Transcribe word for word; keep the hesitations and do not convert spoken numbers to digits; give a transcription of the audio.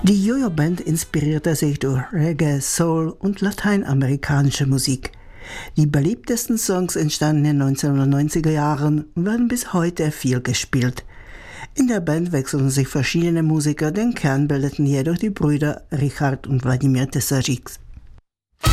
Die Jojo-Band inspirierte sich durch Reggae, Soul und lateinamerikanische Musik. Die beliebtesten Songs entstanden in den neunzehnhundertneunziger Jahren und werden bis heute viel gespielt. In der Band wechselten sich verschiedene Musiker, den Kern bildeten jedoch die Brüder Richard und Wladimir Tesařík.